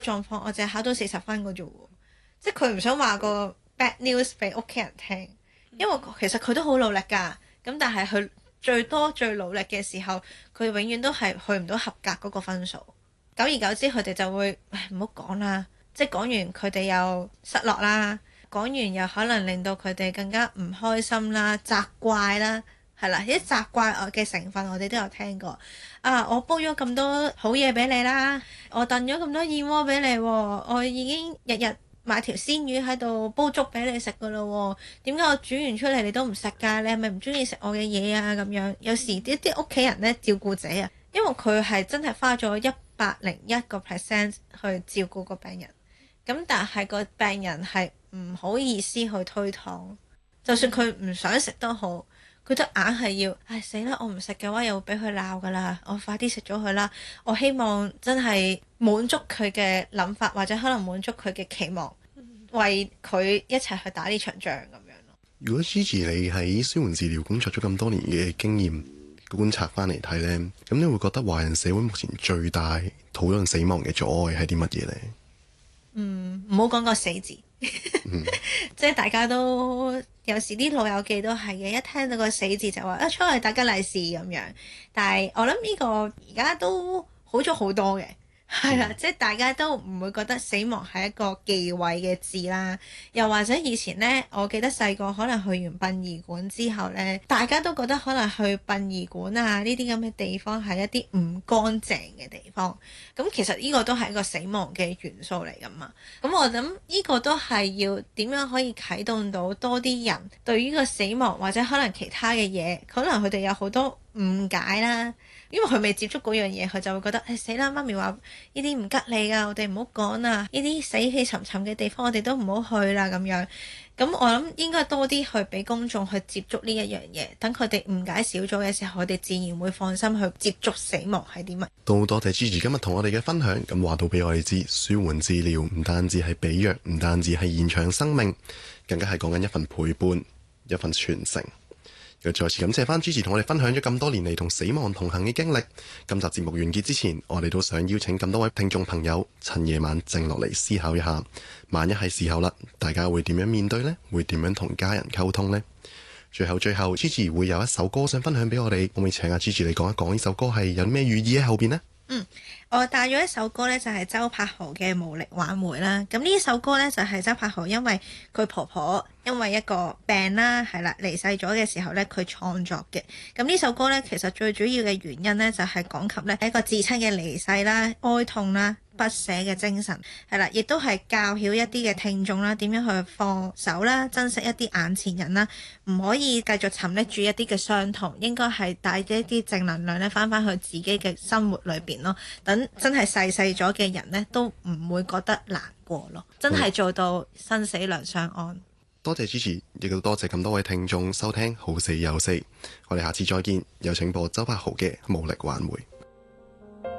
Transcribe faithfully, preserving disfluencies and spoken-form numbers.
狀況，我淨係考到四十分嘅啫喎。即係佢唔想話個 bad news 俾屋企人聽，因為其實佢都好努力㗎。咁但係佢最多最努力嘅時候，佢永遠都係去唔到合格嗰個分數。久而久之，佢哋就會唉唔好講啦。即係講完佢哋又失落啦，講完又可能令到佢哋更加唔開心啦、責怪啦，係啦，啲責怪我嘅成分我哋都有聽過。啊，我煲咗咁多好嘢俾你啦，我燉咗咁多燕窩俾你喎，我已經日日買條鮮魚喺度煲粥俾你食噶咯喎，點解我煮完出嚟你都唔食㗎？你係咪唔中意食我嘅嘢啊？咁樣有時啲啲屋企人咧，照顧者啊，因為佢係真係花咗一百零一個 percent 去照顧個病人。咁但係個病人係唔好意思去推搪，就算佢唔想食都好，佢都硬係要，唉死啦！我唔食嘅話又會俾佢鬧噶啦，我快啲食咗佢啦！我希望真係滿足佢嘅諗法，或者可能滿足佢嘅期望，為佢一齊去打呢場仗咁樣咯。 如果 Gigi 你喺舒緩治療工作咗咁多年嘅經驗觀察翻嚟睇呢，咁你會覺得華人社會目前最大討論死亡嘅阻礙係啲乜嘢呢？ 嗯，唔好講個死字，嗯、即係大家都有時啲老友記都係嘅，一聽到個死字就話啊出去大吉利是咁樣。但係我諗呢個而家都好咗好多嘅，係啦，嗯、即係大家都唔會覺得死亡係一個忌諱嘅字啦。又或者以前呢，我記得細個可能去完殯儀館之後呢，大家都覺得可能去殯儀館啊呢啲咁嘅地方係一啲唔乾淨嘅地方。咁其實呢個都係一個死亡嘅元素嚟㗎嘛。咁我諗呢個都係要點樣可以啟動到多啲人對於個死亡或者可能其他嘅嘢，可能佢哋有好多誤解啦。因為佢未接觸嗰樣嘢，佢就會覺得誒死啦！媽咪話呢啲唔吉利㗎，我哋唔好講啊！呢啲死氣沉沉嘅地方，我哋都唔好去啦咁樣。咁我諗應該多啲去俾公眾去接觸呢一樣嘢，等佢哋誤解少咗嘅時候，我哋自然會放心去接觸死亡係啲乜。 都多謝 Gigi 今日同我哋嘅分享，咁話到俾我哋知，舒緩治療唔單止係俾藥，唔單止係延長生命，更加係講緊一份陪伴，一份傳承。又再次感謝翻 Gigi 同我哋分享咗咁多年嚟同死亡同行嘅經歷。今集節目完結之前，我哋都想邀請咁多位聽眾朋友趁夜晚靜落嚟思考一下，萬一係時候啦，大家會點樣面對呢？會點樣同家人溝通呢？最後最後 Gigi 會有一首歌想分享俾我哋，可唔可以請阿 Gigi 嚟講一講呢首歌係有咩寓意喺後邊呢？ 嗯，我帶咗一首歌呢，就係周柏豪嘅《無力挽回》啦。咁呢首歌呢，就係周柏豪因為佢婆婆因為一個病啦，係啦離世咗嘅時候呢，佢創作嘅。咁呢首歌呢，其實最主要嘅原因呢，就係講及呢一個至親嘅離世啦、哀痛啦、不捨嘅精神，係啦，亦都係教曉一啲嘅聽眾啦，點樣去放手啦，珍惜一啲眼前人啦，唔可以繼續沉溺住一啲嘅傷痛，應該係帶咗一啲正能量咧，翻返去自己嘅生活裏邊咯。等真係逝世咗嘅人呢，都唔會覺得難過咯，真係做到生死兩相安。 多謝 Gigi， 亦都多謝咁多位聽眾收聽好死有死。我哋下次再見，有請播周柏豪嘅《無力挽回》。